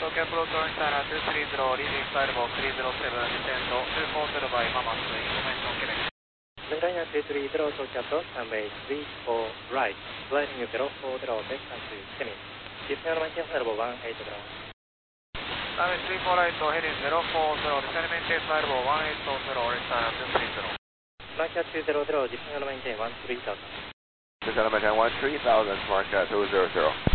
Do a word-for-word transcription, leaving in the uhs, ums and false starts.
Okay, approach on China two three zero, leading firewall three zero seven, descend to two four zero by Mama three, information Quebec. China two three zero to Captain, runway three four right, flying zero four zero, distance to Semi. Descend maintain firewall one eight zero. Runway three four right, heading zero four zero, descend maintain firewall one eight zero, China two three zero. Mark two zero zero, descend maintain one three thousand. Descend maintain one three thousand, Mark two zero zero.